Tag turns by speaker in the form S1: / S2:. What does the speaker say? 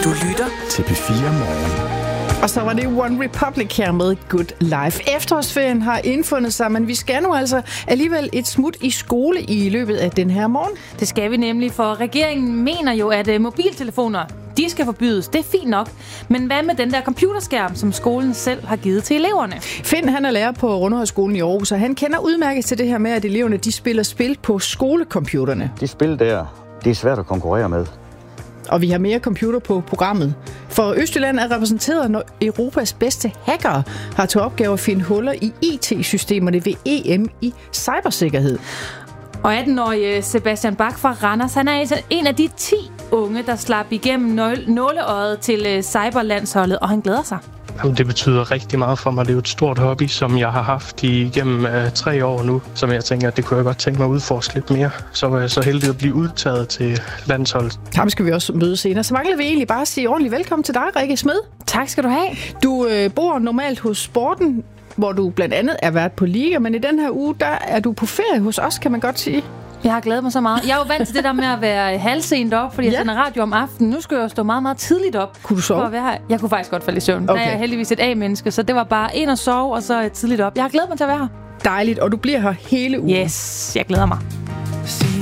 S1: Du lytter
S2: til P4 Morgen.
S3: Og så var det One Republic her med Good Life. Efterårsferien har indfundet sig, men vi skal nu altså alligevel et smut i skole i løbet af den her morgen.
S4: Det skal vi nemlig, for regeringen mener jo, at mobiltelefoner, de skal forbydes. Det er fint nok. Men hvad med den der computerskærm, som skolen selv har givet til eleverne?
S3: Finn, han er lærer på Rundhøjskolen i Aarhus, og han kender udmærket til det her med, at eleverne de spiller spil på skolecomputerne.
S5: De spil der, det er svært at konkurrere med.
S3: Og vi har mere computer på programmet. For Østjylland er repræsenteret, når Europas bedste hackere har til opgave at finde huller i IT-systemerne ved EM i cybersikkerhed.
S4: Og 18-årige Sebastian Bach fra Randers, han er altså en af de 10 unge, der slap igennem nåleøjet til cyberlandsholdet, og han glæder sig.
S6: Jamen, det betyder rigtig meget for mig. Det er jo et stort hobby, som jeg har haft igennem 3 år nu, som jeg tænker, at det kunne jeg godt tænke mig at udforske lidt mere. Så var jeg så heldig at blive udtaget til landsholdet.
S3: Ham skal vi også møde senere. Så mangler vi egentlig bare at sige ordentligt velkommen til dig, Rikke Smed.
S4: Tak skal du have.
S3: Du bor normalt hos Sporten, hvor du blandt andet er vært på Liga, men i den her uge, der er du på ferie hos os, kan man godt sige.
S4: Jeg har glædet mig så meget. Jeg er jo vant til det der med at være halvsent op, fordi jeg sender radio om aftenen. Nu skal jeg jo stå meget, meget tidligt op.
S3: Kunne du sove?
S4: For at være her. Jeg kunne faktisk godt falde i søvn. Okay. Der er jeg heldigvis et A-menneske, så det var bare ind og sove, og så tidligt op. Jeg har glædet mig til at være her.
S3: Dejligt, og du bliver her hele ugen.
S4: Yes, jeg glæder mig.